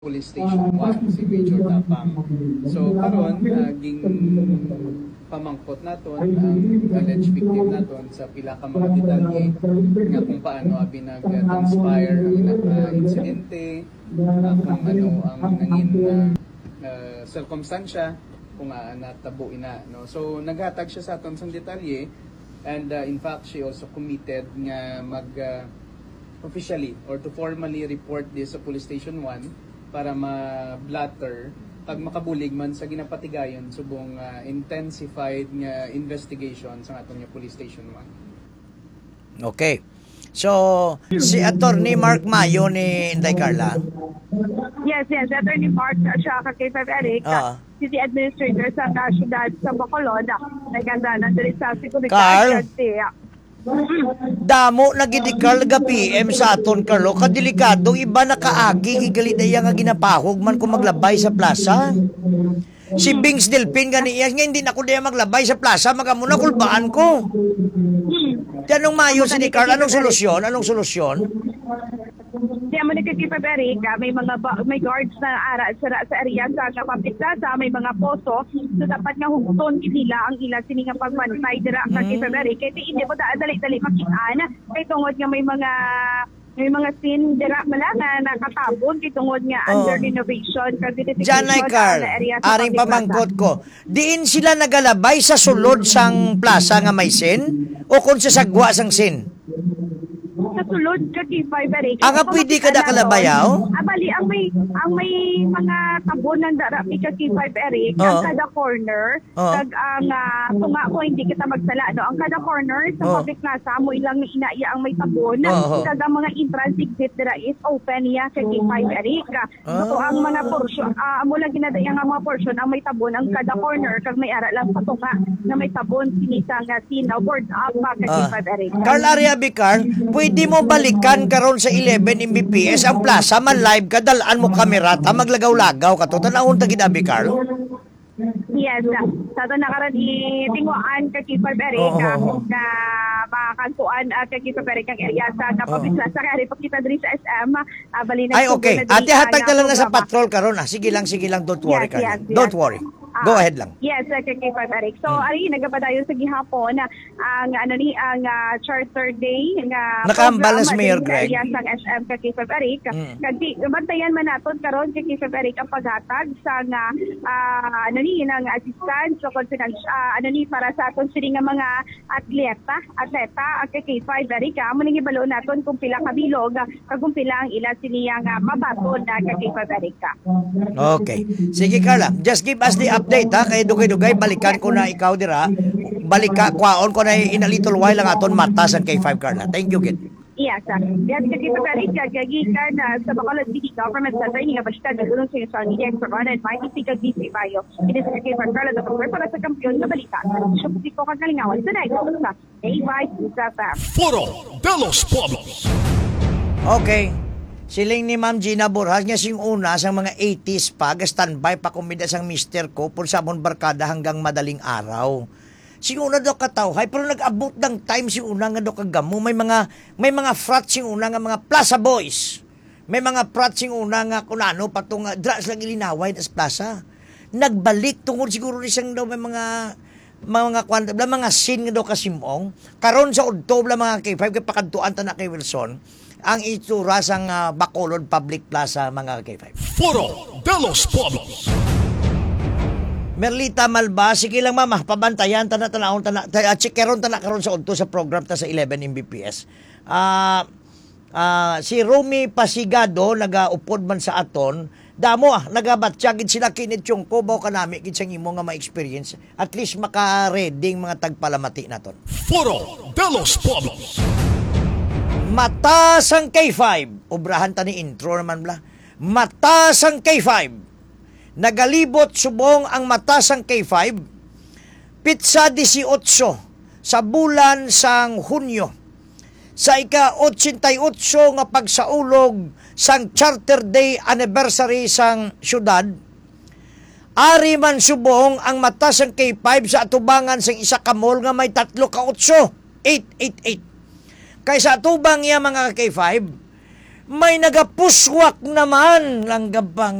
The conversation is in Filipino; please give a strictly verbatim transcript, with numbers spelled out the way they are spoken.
Police Station one, si Major Tapang. So karon naging pamangkot naton ang alleged victim naton sa pila ka mga detalye nga kung paano abi nag-transpire ang ilang uh, insidente, uh, kung ano ang nangin uh, uh, circumstansya kung uh, natabo ina. No? So naghatag siya sa aton sa detalye and uh, in fact she also committed nga mag uh, officially or to formally report this sa Police Station one para ma-blatter pag makabulig man sa ginapatigayon subong uh, intensified nga investigation sa atong Police Station one. Okay. So, si Attorney Mark Mayo ni Inday Carla. Yes, yes. Attorney Mark siya ka kay Five Eric. Ah. City Administrator sa Kasyudad sa Bacolod. Naganda na diri sa Seguridad. Carl? Damo nagidikal ga P M sa aton Carlo kadelikado iba nakaagi gigali daya nga ginapahog man ko maglabay sa plaza. Si Bings Delpin gani iya nga hindi na ko daya maglabay sa plaza magamuna kulbaan ko. Tanong mayo si ni Carl anong solusyon? Anong solusyon? Diyan mo nagkikipa Eric, may mga ba- may guards na ara sa sa area sa kapapita sa may mga poso so dapat nga hugton nila ang ila sini nga pagmanmay dira ka kay Eric kay hindi mo dali-dali makitaan kay tungod nga may mga may mga scene dira mala nga nakatabon kay tungod nga Oh. under renovation kasi Janay Carl, aring pamangkot ko. Diin sila nagalabay sa sulod sang plaza nga may sin o kung sa sagwa sang sin? sa sulod ka kay Five Eric. Ang nga pwede ka na kalabayaw? Abali, ang may ang may mga tabunan dara ka kay Five Eric, Oo. ang kada corner, Oo. kag ang uh, tunga ko hindi kita magsala no. Ang kada corner sa Oo. public plaza mo ilang inaiya ang may tabon, Oo. kag ang mga entrance exit dira is open ya kay Five Eric. So ang mga portion, uh, amo lang ginadayang ang mga portion ang may tabon ang kada corner kag may ara lang sa tunga na may tabon sinisa nga sinaw board up pa kay Ah. Five Eric. Carl Ariabi Carl, pwede mo balikan karon sa eleven M B P S ang plaza man live ka dalaan mo kamera ta maglagaw-lagaw ka to tanawon ta gid abi Carl. Yes, sa ito nakaroon itinguan ka kay Five Eric Oo. na makakantuan uh, ka kay Five Eric ang area sa Kapabis Plaza kaya pagkita diri sa S M uh, bali na Ay okay, ate hatag na lang na sa patrol karon ah. Sige lang, sige lang, don't worry Yes, Carl. yes, yes. Don't worry. Go ahead lang. Yes, uh, kay kay Five Eric. So, ari nagapadayon sa gihapon na ang ano ni ang uh, Charter Day nga Nakaambal na si Mayor program Greg. sa area sang S M ka kay Five Eric. Mm. Kasi bantayan man naton karon kay kay Five Eric ang paghatag sa nga ah, ano ni nang assistance so confidential uh, ano ni para sa aton sini nga mga atleta, atleta ang kay kay Five Eric. Amo ning ibalo naton kung pila ka bilog kag kung pila ang ila sini nga mabaton na kay kay Five Eric. Okay. Sige Carla, just give us the update ha. Kay dugay-dugay balikan ko na ikaw dira. Balika kwaon ko na in a little while lang aton matasan kay Five Carla. Thank you gid. Yes, sir. Diyan ka kay Five Eric kagikan na sa Bacolod City Government Center nga basta nagulong sa social media provided by T C K B C Bayo. It is kay Five Carla the program para sa kampiyon nga balita. Siyempre ko kagalingawan sa night sa A Y sa Foro de los Pueblos. Okay. Siling ni Ma'am Gina Borjas nga sing una sang mga eighties pa, ga-standby pa kumida sang mister ko por sa amon barkada hanggang madaling araw. Sing una daw katawhay pero nag-abot ng time sing una nga daw kagamo may mga may mga frat sing una nga mga plaza boys. May mga frat sing una nga kunano patong uh, dra sa gilinaway sa plaza. Nagbalik tungod siguro ni sang daw may mga mga kwanta bla mga scene nga daw kasimong karon sa udto bla mga K five kay pakadtuan ta na kay Wilson ang itsura sang uh, Bacolod Public Plaza mga K five. Foro de los Pueblos. Merlita Malba, sige lang mama, pabantayan ta na tanawon ta na ta, chikeron ta na karon sa udto sa program ta sa eleven M B P S. Ah uh, uh, si Romy Pasigado nagaupod man sa aton. Damo ah, nagabatsyagid sila kinit yung kubaw kanami kit sang imo nga ma-experience. At least maka-reading mga tagpalamati naton. Foro de los Pueblos. Mata sang K five. Obrahan ta ni intro naman bla. Mata sang K five. Nagalibot subong ang mata sang K five. Pitsa eighteen sa bulan sang Hunyo. Sa ika-eighty-eight nga pagsaulog sang Charter Day anniversary sang syudad. Ari man subong ang mata sang K five sa atubangan sang isa ka mall nga may tatlo ka otso. eight eight eight. Kaysa atubang niya mga K five, may nagapuswak naman lang gabang